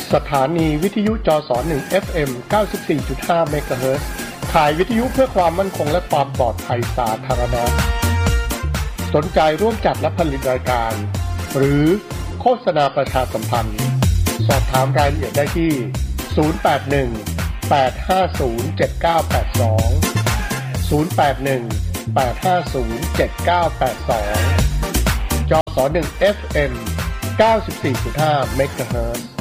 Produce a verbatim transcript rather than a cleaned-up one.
สถานีวิทยุจสหนึ่ง เอฟ เอ็ม เก้าสิบสี่จุดห้า เมกะเฮิรตซ์ข่ายวิทยุเพื่อความมั่นคงและความปลอดภัยสาธารณะสนใจร่วมจัดและผลิตรายการหรือโฆษณาประชาสัมพันธ์สอบถามรายละเอียดได้ที่ศูนย์ แปด หนึ่ง แปด ห้า ศูนย์ เจ็ด เก้า แปด สองศูนย์ แปด หนึ่ง แปด ห้า ศูนย์ เจ็ด เก้า แปด สองจสหนึ่ง เอฟ เอ็ม เก้าสิบสี่จุดห้า เมกะเฮิรตซ์